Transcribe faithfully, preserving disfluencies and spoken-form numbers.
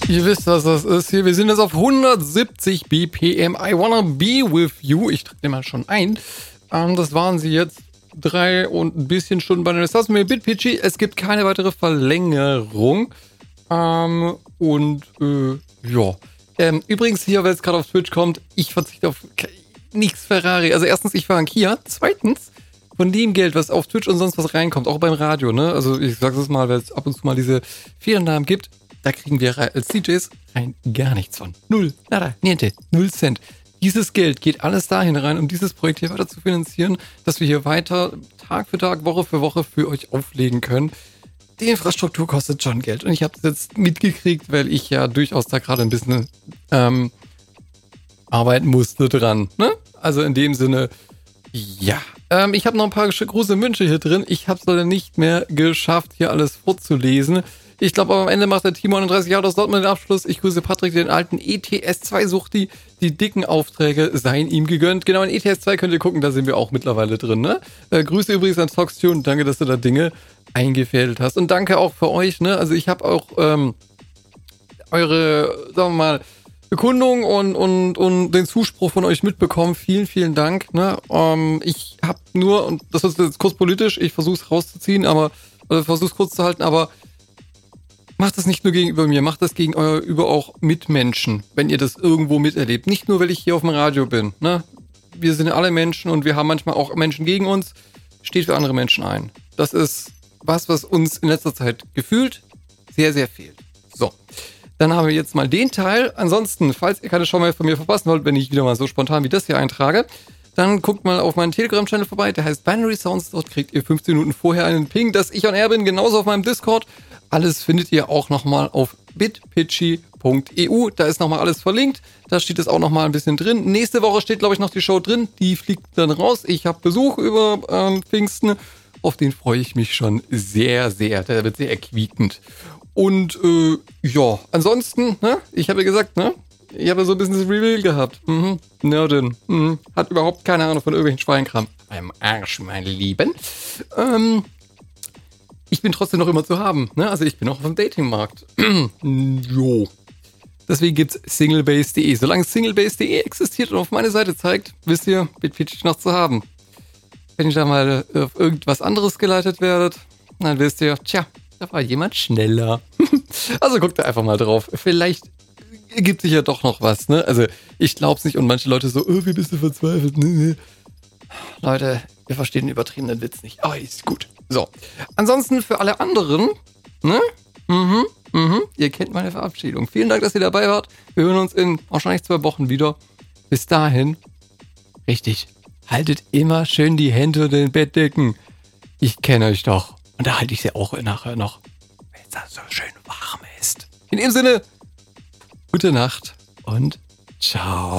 Ihr wisst, was das ist hier. Wir sind jetzt auf hundertsiebzig B P M. I wanna be with you. Ich trage den mal schon ein. Ähm, das waren sie jetzt. Drei und ein bisschen Stunden bei der Stars mit BitPitchy. Es gibt keine weitere Verlängerung. Ähm, und, äh, ja. Ähm, übrigens hier, weil es gerade auf Twitch kommt, ich verzichte auf nichts Ferrari. Also erstens, ich fahre ein Kia. Zweitens, von dem Geld, was auf Twitch und sonst was reinkommt, auch beim Radio, ne? Also ich sag's es mal, weil es ab und zu mal diese Feriennamen gibt, da kriegen wir als D Js rein gar nichts von. Null, nada, niente, null Cent. Dieses Geld geht alles dahin rein, um dieses Projekt hier weiter zu finanzieren, dass wir hier weiter Tag für Tag, Woche für Woche für euch auflegen können. Die Infrastruktur kostet schon Geld und ich habe das jetzt mitgekriegt, weil ich ja durchaus da gerade ein bisschen ähm, arbeiten musste dran. Ne? Also in dem Sinne, ja. Ähm, ich habe noch ein paar große Wünsche hier drin. Ich habe es leider nicht mehr geschafft, hier alles vorzulesen. Ich glaube, aber am Ende macht der Team neununddreißig Jahre aus Dortmund den Abschluss. Ich grüße Patrick, den alten E T S zwei Suchti. Die dicken Aufträge seien ihm gegönnt. Genau, in E T S zwei könnt ihr gucken, da sind wir auch mittlerweile drin. Ne? Äh, Grüße übrigens an Foxtune. Danke, dass du da Dinge eingefädelt hast. Und danke auch für euch. Ne? Also ich habe auch ähm, eure, sagen wir mal, Bekundung und, und, und den Zuspruch von euch mitbekommen. Vielen, vielen Dank. Ne? Ähm, ich habe nur, und das ist jetzt kurz politisch, ich versuche es rauszuziehen, aber, oder versuche es kurz zu halten, aber macht das nicht nur gegenüber mir, macht das gegenüber auch Mitmenschen, wenn ihr das irgendwo miterlebt. Nicht nur, weil ich hier auf dem Radio bin. Ne? Wir sind alle Menschen und wir haben manchmal auch Menschen gegen uns. Steht für andere Menschen ein. Das ist was, was uns in letzter Zeit gefühlt sehr, sehr fehlt. So, dann haben wir jetzt mal den Teil. Ansonsten, falls ihr keine Show mehr von mir verpassen wollt, wenn ich wieder mal so spontan wie das hier eintrage, dann guckt mal auf meinen Telegram-Channel vorbei. Der heißt Binary Sounds. Dort kriegt ihr fünfzehn Minuten vorher einen Ping, dass ich on air bin. Genauso auf meinem Discord. Alles findet ihr auch nochmal auf bitpitchy punkt e u. Da ist nochmal alles verlinkt. Da steht es auch nochmal ein bisschen drin. Nächste Woche steht, glaube ich, noch die Show drin. Die fliegt dann raus. Ich habe Besuch über ähm, Pfingsten. Auf den freue ich mich schon sehr, sehr. Der wird sehr erquiekend. Und äh, ja, ansonsten, ne? Ich habe ja gesagt, ne? Ich habe so ein bisschen das Reveal gehabt. Mhm. Nerdin. Mhm. Hat überhaupt keine Ahnung von irgendwelchen Schweinkram. Beim Arsch, meine Lieben. Ähm... Ich bin trotzdem noch immer zu haben, ne? Also ich bin auch auf dem Datingmarkt. Jo. Deswegen gibt's singlebase punkt de. Solange singlebase punkt de existiert und auf meine Seite zeigt, wisst ihr, BitPitchy noch zu haben. Wenn ihr da mal auf irgendwas anderes geleitet werdet, dann wisst ihr, tja, da war jemand schneller. Also guckt da einfach mal drauf. Vielleicht ergibt sich ja doch noch was, ne? Also ich glaub's nicht und manche Leute so, oh, wie bist du verzweifelt? Nee, nee. Leute, wir verstehen den übertriebenen Witz nicht. Aber ist gut. So. Ansonsten für alle anderen, ne? Mhm, mhm. Ihr kennt meine Verabschiedung. Vielen Dank, dass ihr dabei wart. Wir hören uns in wahrscheinlich zwei Wochen wieder. Bis dahin. Richtig. Haltet immer schön die Hände unter den Bettdecken. Ich kenne euch doch. Und da halte ich sie auch nachher noch. Wenn es so schön warm ist. In dem Sinne, gute Nacht und ciao.